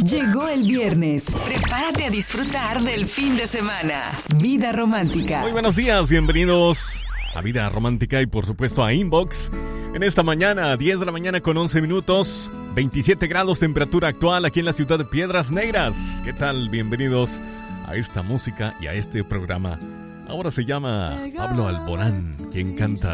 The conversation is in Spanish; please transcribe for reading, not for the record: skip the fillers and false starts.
Llegó el viernes. Prepárate a disfrutar del fin de semana. Vida Romántica. Muy buenos días, bienvenidos a Vida Romántica y por supuesto a Inbox. En esta mañana, 10 de la mañana con 11 minutos, 27 grados temperatura actual aquí en la ciudad de Piedras Negras. ¿Qué tal? Bienvenidos a esta música y a este programa. Ahora se llama Pablo Alborán, quien canta